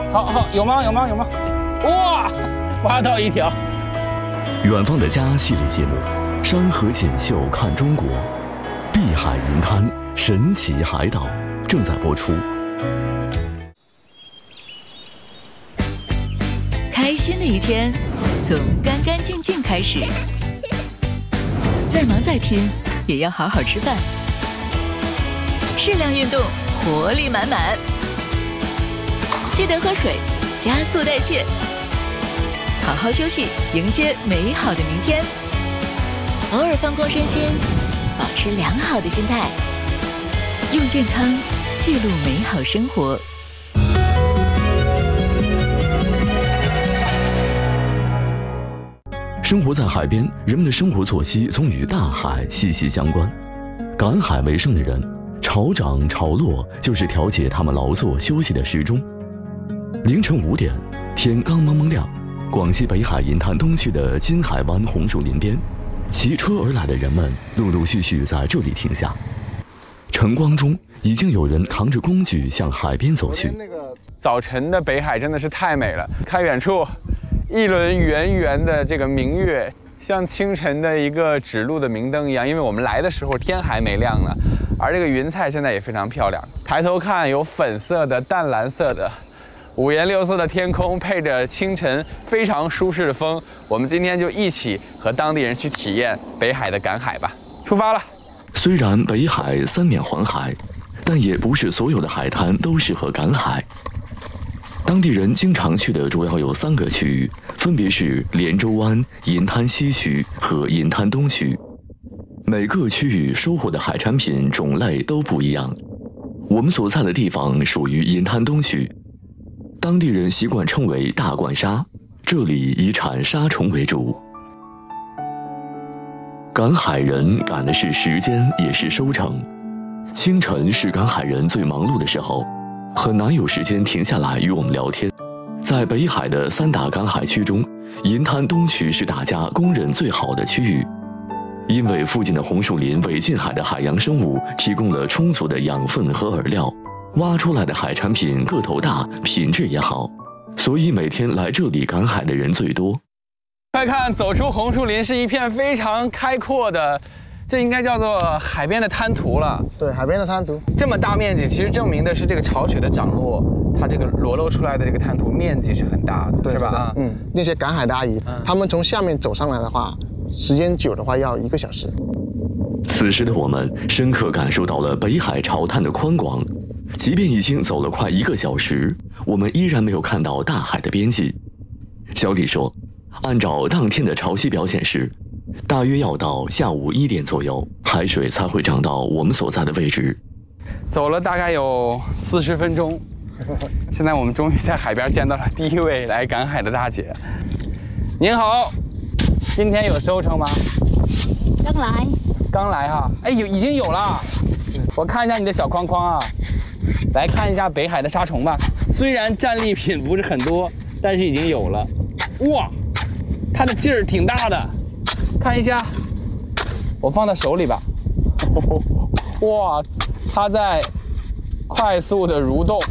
好，有吗？哇，挖到一条。 远方的家系列节目《山河锦绣看中国》，碧海银滩神奇海岛正在播出。 开心的一天从干干净净开始，再忙再拼也要好好吃饭，适量运动，活力满满。记得喝水，加速代谢，好好休息，迎接美好的明天。偶尔放空身心，保持良好的心态，用健康记录美好生活。 生活在海边，人们的生活作息总与大海息息相关。赶海为生的人，潮涨潮落就是调节他们劳作休息的时钟。凌晨5点，天刚蒙蒙亮，广西北海银滩东区的金海湾红树林边，骑车而来的人们陆陆续续在这里停下。晨光中，已经有人扛着工具向海边走去。 早晨的北海真的是太美了，看远处，一轮圆圆的这个明月，像清晨的一个指路的明灯一样。因为我们来的时候天还没亮呢，而这个云彩现在也非常漂亮。抬头看，有粉色的、淡蓝色的。五颜六色的天空配着清晨非常舒适的风，我们今天就一起和当地人去体验北海的赶海吧。出发了。 虽然北海三面环海，但也不是所有的海滩都适合赶海。当地人经常去的主要有3个区域，分别是连州湾、银滩西区和银滩东区。每个区域收获的海产品种类都不一样。我们所在的地方属于银滩东区。当地人习惯称为大冠沙，这里以产沙虫为主。赶海人赶的是时间，也是收成。清晨是赶海人最忙碌的时候，很难有时间停下来与我们聊天。在北海的3大赶海区中，银滩东区是大家公认最好的区域，因为附近的红树林为近海的海洋生物提供了充足的养分和饵料。挖出来的海产品个头大，品质也好，所以每天来这里赶海的人最多。 快看，走出红树林是一片非常开阔的，这应该叫做海边的滩涂了。 对，海边的滩涂这么大面积，其实证明的是这个潮水的涨落，它这个裸露出来的这个滩涂面积是很大的， 对， 是吧？ 那些赶海的阿姨，他们从下面走上来的话，时间久的话要1个小时。 此时的我们深刻感受到了北海潮滩的宽广。即便已经走了快1个小时，我们依然没有看到大海的边际。小李说，按照当天的潮汐表显示，大约要到下午1点左右，海水才会涨到我们所在的位置。 走了大概有40分钟，现在我们终于在海边见到了第一位来赶海的大姐。您好，今天有收成吗？刚来哈，哎，已经有了。我看一下你的小框框啊。来看一下北海的沙虫吧，虽然战利品不是很多，但是已经有了。哇，它的劲儿挺大的，看一下，我放在手里吧。哇，它在快速的蠕动。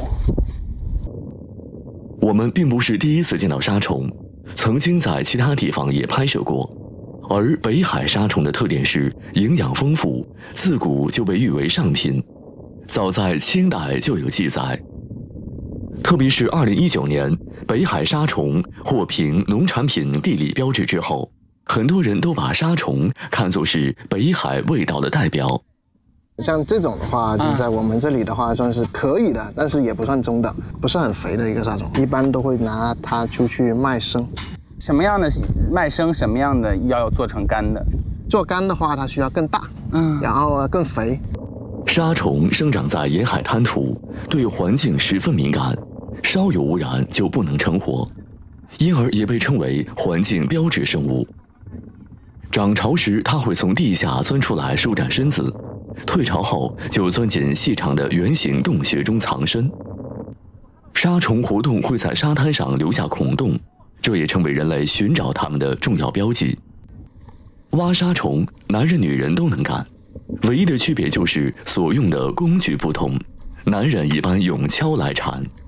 我们并不是第一次见到沙虫，曾经在其他地方也拍摄过。而北海沙虫的特点是营养丰富，自古就被誉为上品。早在清代就有记载，特别是2019年北海沙虫获评农产品地理标志之后，很多人都把沙虫看作是北海味道的代表。 像这种的话，就在我们这里的话算是可以的，但是也不算中等，不是很肥的一个沙虫，一般都会拿它出去卖生。 什么样的卖生，什么样的要做成干的？ 做干的话，它需要更大，然后更肥。 沙虫生长在沿海滩涂，对环境十分敏感，稍有污染就不能成活，因而也被称为环境标志生物。涨潮时，它会从地下钻出来舒展身子，退潮后就钻进细长的圆形洞穴中藏身。沙虫活动会在沙滩上留下孔洞，这也成为人类寻找它们的重要标记。挖沙虫，男人女人都能干，唯一的区别就是所用的工具不同，男人一般用锹来铲，